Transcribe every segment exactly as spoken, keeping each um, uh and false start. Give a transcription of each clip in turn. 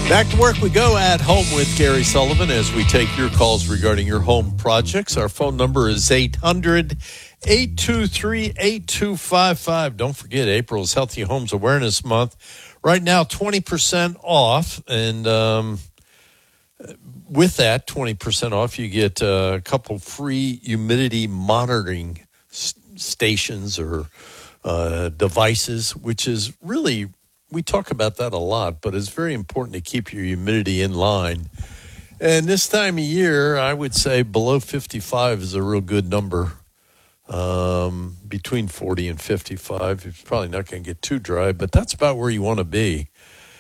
Back to work we go at home with Gary Sullivan as we take your calls regarding your home projects. Our phone number is eight hundred, eight two three, eight two five five. Don't forget, April is Healthy Homes Awareness Month. Right now, twenty percent off. And um, with that twenty percent off, you get a couple free humidity monitoring s- stations or uh, devices, which is really, we talk about that a lot, but it's very important to keep your humidity in line. And this time of year, I would say below fifty-five is a real good number. Um, between forty and fifty-five, it's probably not going to get too dry, but that's about where you want to be.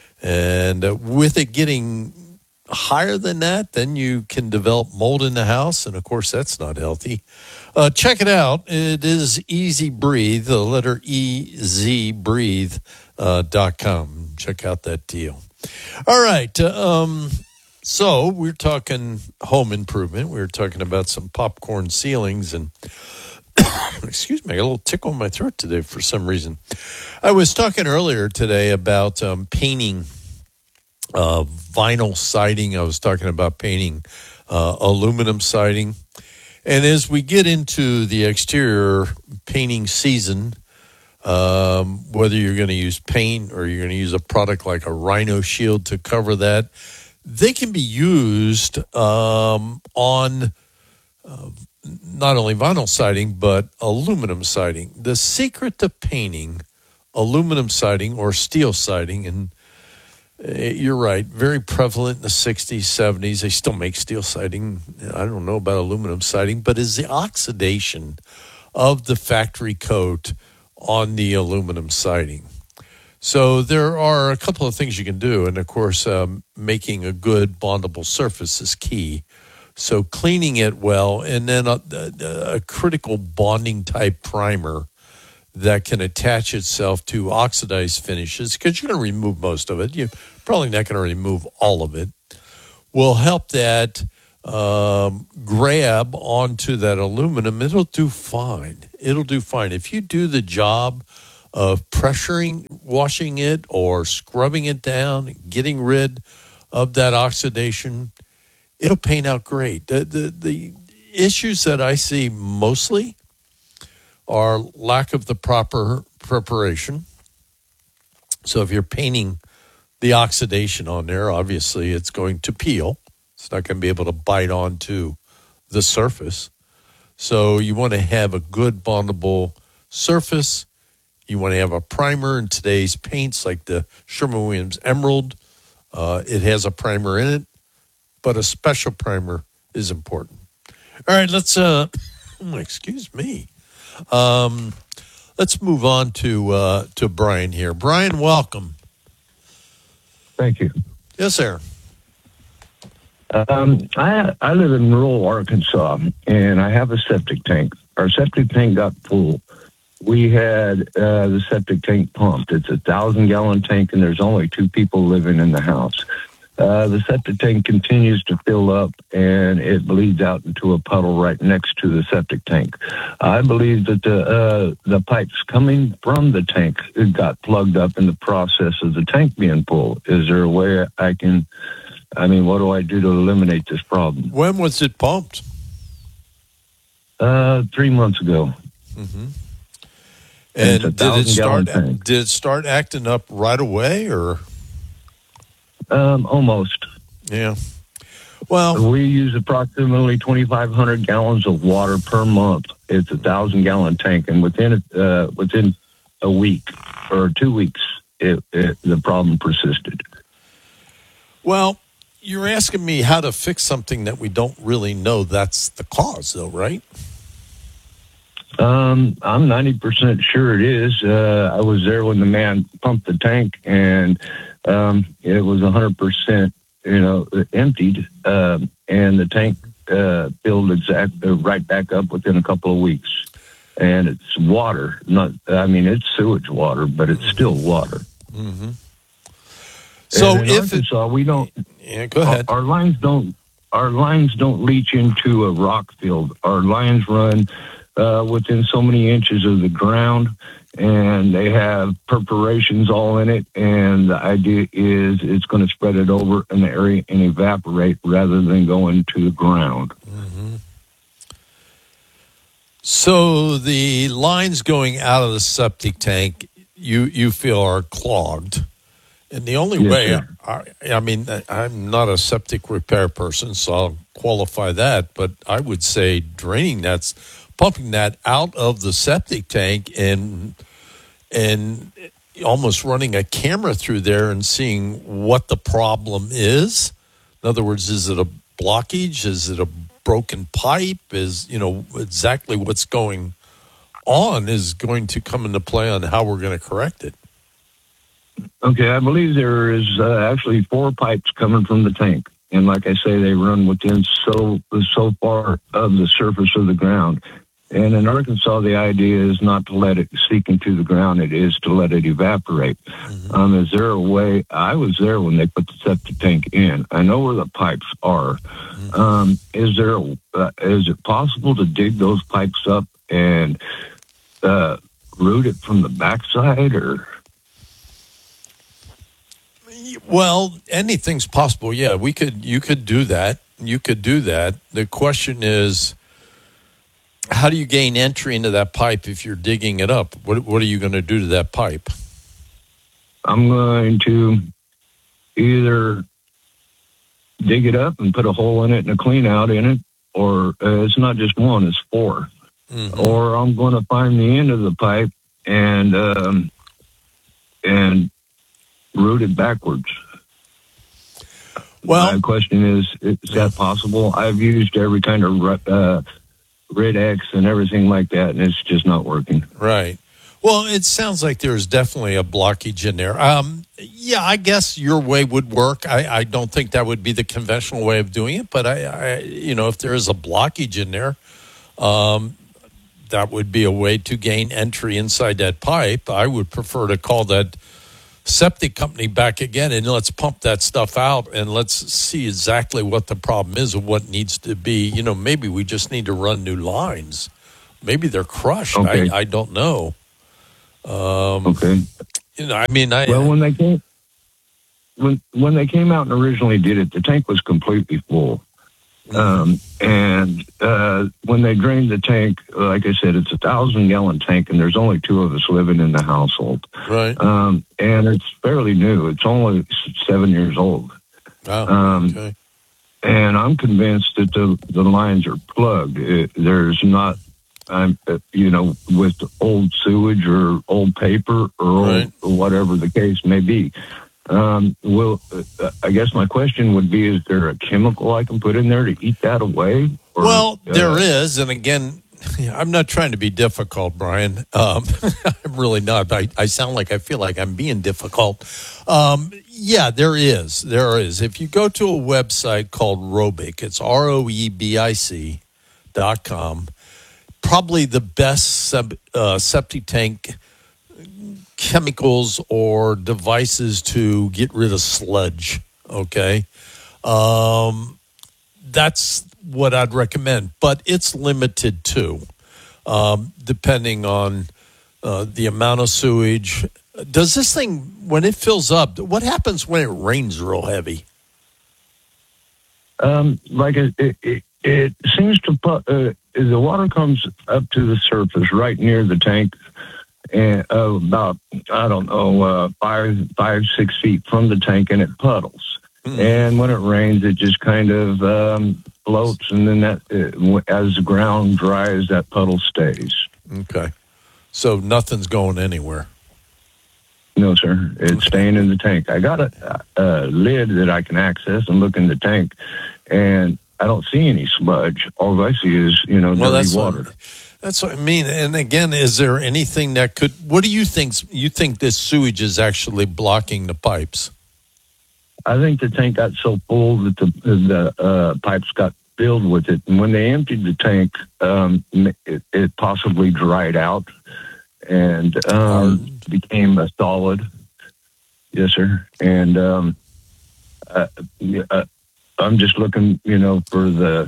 And uh, with it getting higher than that, then you can develop mold in the house, and of course, that's not healthy. Uh, check it out. It is Easy Breathe, the letter E Z Breathe. Uh, dot com. Check out that deal. All right. Uh, um, so we're talking home improvement. We were talking about some popcorn ceilings and excuse me, I got a little tickle in my throat today for some reason. I was talking earlier today about um, painting uh, vinyl siding. I was talking about painting uh, aluminum siding. And as we get into the exterior painting season, Um, whether you're going to use paint or you're going to use a product like a Rhino Shield to cover that, they can be used um, on uh, not only vinyl siding, but aluminum siding. The secret to painting aluminum siding or steel siding, and uh, you're right, very prevalent in the sixties, seventies. They still make steel siding. I don't know about aluminum siding, but is the oxidation of the factory coat on the aluminum siding. So there are a couple of things you can do. And, of course, um, making a good bondable surface is key. So cleaning it well, and then a, a, a critical bonding type primer that can attach itself to oxidized finishes, because you're going to remove most of it. You're probably not going to remove all of it. Will help that um, grab onto that aluminum. It'll do fine. It'll do fine. If you do the job of pressuring, washing it, or scrubbing it down, getting rid of that oxidation, it'll paint out great. The, the, the issues that I see mostly are lack of the proper preparation. So if you're painting the oxidation on there, obviously it's going to peel. It's not going to be able to bite onto the surface. So you want to have a good bondable surface. You want to have a primer in today's paints like the Sherwin-Williams Emerald. Uh, it has a primer in it, but a special primer is important. All right, let's, uh, excuse me. Um, let's move on to uh, to Brian here. Brian, welcome. Thank you. Yes, sir. Um, I I live in rural Arkansas, and I have a septic tank. Our septic tank got full. We had uh, the septic tank pumped. It's a thousand-gallon tank, and there's only two people living in the house. Uh, the septic tank continues to fill up, and it bleeds out into a puddle right next to the septic tank. I believe that the uh, the pipes coming from the tank got plugged up in the process of the tank being full. Is there a way I can, I mean, what do I do to eliminate this problem? When was it pumped? Uh, three months ago. Mm-hmm. And, and did it start? Tank. Did it start acting up right away, or? Um, almost. Yeah. Well, we use approximately twenty-five hundred gallons of water per month. It's a thousand gallon tank, and within uh, within a week or two weeks, it, it, the problem persisted. Well, you're asking me how to fix something that we don't really know that's the cause, though, right? Um, I'm ninety percent sure it is. Uh, I was there when the man pumped the tank, and um, it was one hundred percent, you know, emptied, uh, and the tank uh, filled exact uh, right back up within a couple of weeks. And it's water, not, I mean, it's sewage water, but it's still water. Mm-hmm. So and in if Arkansas, it, we don't, yeah, go ahead. Our, our lines don't, our lines don't leach into a rock field. Our lines run uh, within so many inches of the ground, and they have perforations all in it. And the idea is it's going to spread it over an area and evaporate rather than go into the ground. Mm-hmm. So the lines going out of the septic tank, you you feel are clogged. And the only Yes, way, sir. I, I mean, I'm not a septic repair person, so I'll qualify that, but I would say draining that's pumping that out of the septic tank and and almost running a camera through there and seeing what the problem is. In other words, is it a blockage? Is it a broken pipe? Is, you know, exactly what's going on is going to come into play on how we're going to correct it. Okay, I believe there is uh, actually four pipes coming from the tank. And like I say, they run within so so far of the surface of the ground. And in Arkansas, the idea is not to let it seep into the ground. It is to let it evaporate. Mm-hmm. Um, is there a way? I was there when they put the septic tank in. I know where the pipes are. Mm-hmm. Um, is there? Uh, is it possible to dig those pipes up and uh, root it from the backside, or? Well, anything's possible. Yeah, we could. You could do that. You could do that. The question is, how do you gain entry into that pipe if you're digging it up? What What are you going to do to that pipe? I'm going to either dig it up and put a hole in it and a clean out in it, or uh, it's not just one; it's four. Mm-hmm. Or I'm going to find the end of the pipe and um, and root it backwards. Well, my question is: is that possible? I've used every kind of uh, Red X and everything like that, and it's just not working. Right. Well, it sounds like there's definitely a blockage in there. Um, yeah, I guess your way would work. I, I don't think that would be the conventional way of doing it, but I, I you know, if there is a blockage in there, um, that would be a way to gain entry inside that pipe. I would prefer to call that septic company back again and let's pump that stuff out and let's see exactly what the problem is and what needs to be. You know, maybe we just need to run new lines. Maybe they're crushed. Okay. I, I don't know. Um, okay. You know, I mean, I well when they came when when they came out and originally did it, the tank was completely full. Mm-hmm. Um, and uh, when they drained the tank, like I said, it's a thousand gallon tank, and there's only two of us living in the household. Right. Um, and it's fairly new. It's only seven years old. Oh, um, okay. And I'm convinced that the the lines are plugged. It, there's not. I'm, uh, you know, with old sewage or old paper or, old, right. or whatever the case may be. Um, well, uh, I guess my question would be, is there a chemical I can put in there to eat that away? Or, well, there uh, is. And again, I'm not trying to be difficult, Brian. Um, I'm really not. I, I sound like I feel like I'm being difficult. Um, yeah, there is. There is. If you go to a website called Roebic, it's R O E B I C dot com. Probably the best sub, uh, septic tank chemicals or devices to get rid of sludge, okay? Um, that's what I'd recommend, but it's limited too, um, depending on uh, the amount of sewage. Does this thing, when it fills up, what happens when it rains real heavy? Um, like it, it, it, it seems to put... Uh, the water comes up to the surface right near the tank, and uh, about I don't know uh, five, five, six feet from the tank, and it puddles. Mm. And when it rains, it just kind of um, floats, and then that uh, as the ground dries, that puddle stays. Okay, so nothing's going anywhere. No, sir. It's staying in the tank. I got a, a lid that I can access and look in the tank, and I don't see any sludge. All I see is, you know, well, dirty that's water. What, that's what I mean. And again, is there anything that could? What do you think? You think this sewage is actually blocking the pipes? I think the tank got so full that the the uh, pipes got filled with it, and when they emptied the tank, um, it, it possibly dried out and um, became a solid. Yes, sir. And um, uh, uh, I'm just looking, you know, for the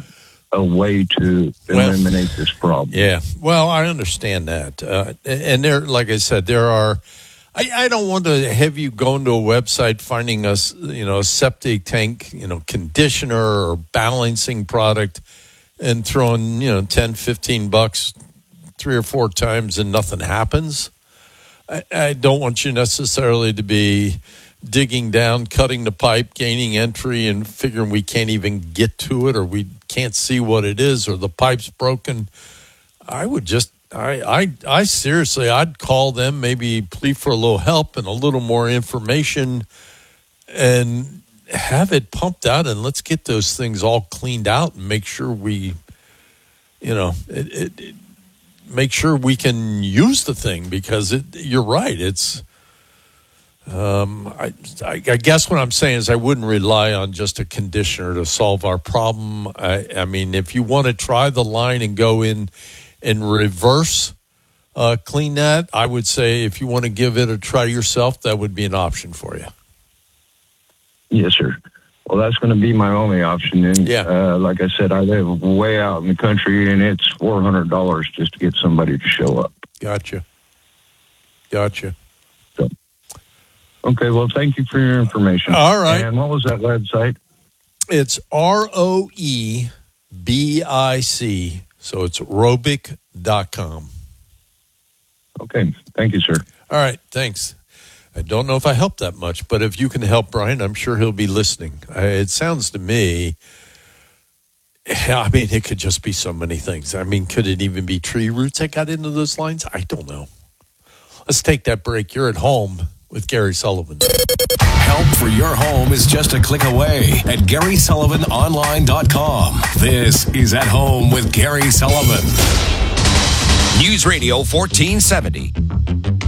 a way to Well, eliminate this problem. Yeah. Well, I understand that. Uh, and there, like I said, there are, I, I don't want to have you going to a website, finding us, you know, a septic tank, you know, conditioner or balancing product and throwing, you know, ten, fifteen bucks three or four times and nothing happens. I, I don't want you necessarily to be digging down, cutting the pipe, gaining entry, and figuring we can't even get to it, or we can't see what it is, or the pipe's broken. I would just, I, I, I seriously, I'd call them, maybe plead for a little help and a little more information, and have it pumped out, and let's get those things all cleaned out and make sure we, you know, it, it, it, make sure we can use the thing, because it, you're right, it's. Um, I, I, I guess what I'm saying is I wouldn't rely on just a conditioner to solve our problem. I, I mean, if you want to try the line and go in and reverse uh, clean that, I would say if you want to give it a try yourself, that would be an option for you. Yes, sir. Well, that's going to be my only option. And Yeah. uh, like I said, I live way out in the country, and it's four hundred dollars just to get somebody to show up. Gotcha. Gotcha. So, okay, well, thank you for your information. All right. And what was that website? It's R O E B I C, so it's robic dot com. Okay, thank you, sir. All right, thanks. I don't know if I helped that much, but if you can help Brian, I'm sure he'll be listening. Uh, it sounds to me, I mean, it could just be so many things. I mean, could it even be tree roots that got into those lines? I don't know. Let's take that break. You're at home with Gary Sullivan. Help for your home is just a click away at Gary Sullivan Online dot com. This is At Home with Gary Sullivan. News Radio fourteen seventy.